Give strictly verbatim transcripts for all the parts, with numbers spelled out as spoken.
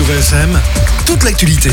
Aligure F M, toute l'actualité.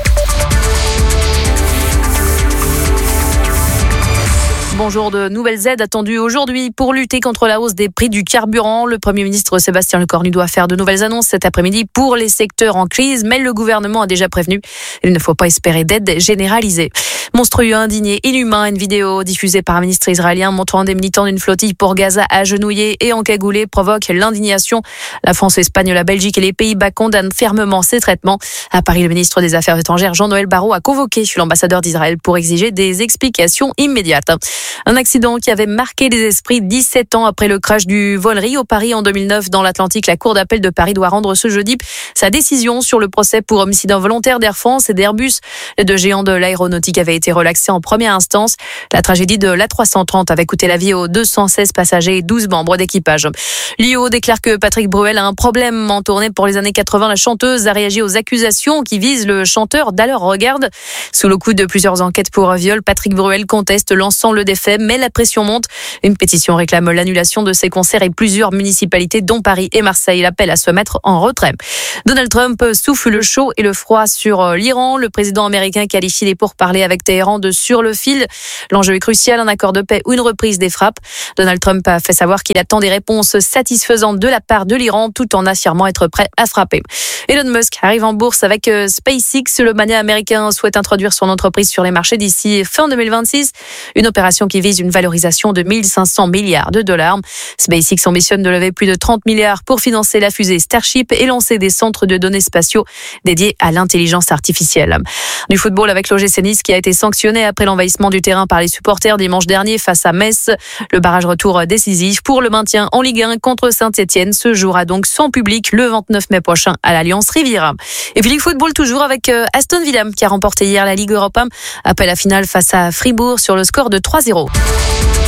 Bonjour, de nouvelles aides attendues aujourd'hui pour lutter contre la hausse des prix du carburant. Le Premier ministre Sébastien Lecornu doit faire de nouvelles annonces cet après-midi pour les secteurs en crise, mais le gouvernement a déjà prévenu. Il ne faut pas espérer d'aide généralisée. Monstrueux, indigné, inhumain, une vidéo diffusée par un ministre israélien montrant des militants d'une flottille pour Gaza agenouillés et encagoulés provoque l'indignation. La France, l'Espagne, la Belgique et les Pays-Bas condamnent fermement ces traitements. À Paris, le ministre des Affaires étrangères Jean-Noël Barrot a convoqué l'ambassadeur d'Israël pour exiger des explications immédiates. Un accident qui avait marqué les esprits dix-sept ans après le crash du vol Rio Paris en deux mille neuf dans l'Atlantique. La Cour d'appel de Paris doit rendre ce jeudi sa décision sur le procès pour homicide involontaire d'Air France et d'Airbus. Les deux géants de l'aéronautique avaient été relaxés en première instance. La tragédie de l'A trois cent trente avait coûté la vie aux deux cent seize passagers et douze membres d'équipage. L'I O déclare que Patrick Bruel a un problème en tournée pour les années quatre-vingts. La chanteuse a réagi aux accusations qui visent le chanteur d'Alors Regarde. Sous le coup de plusieurs enquêtes pour viol, Patrick Bruel conteste l'ensemble des faits, mais la pression monte. Une pétition réclame l'annulation de ses concerts et plusieurs municipalités, dont Paris et Marseille, l'appellent à se mettre en retrait. Donald Trump souffle le chaud et le froid sur l'Iran. Le président américain qualifie les pourparlers avec Téhéran de sur le fil. L'enjeu est crucial, un accord de paix ou une reprise des frappes. Donald Trump a fait savoir qu'il attend des réponses satisfaisantes de la part de l'Iran, tout en affirmant être prêt à frapper. Elon Musk arrive en bourse avec SpaceX. Le magnat américain souhaite introduire son entreprise sur les marchés d'ici fin deux mille vingt-six. Une opération qui vise une valorisation de mille cinq cents milliards de dollars. SpaceX ambitionne de lever plus de trente milliards pour financer la fusée Starship et lancer des centres de données spatiaux dédiés à l'intelligence artificielle. Du football avec l'O G C Nice qui a été sanctionné après l'envahissement du terrain par les supporters dimanche dernier face à Metz. Le barrage retour décisif pour le maintien en Ligue un contre Saint-Etienne se jouera donc sans public le vingt-neuf mai prochain à l'Alliance Riviera. Et puis le football toujours avec Aston Villa qui a remporté hier la Ligue Europa après la finale face à Fribourg sur le score de trois zéro.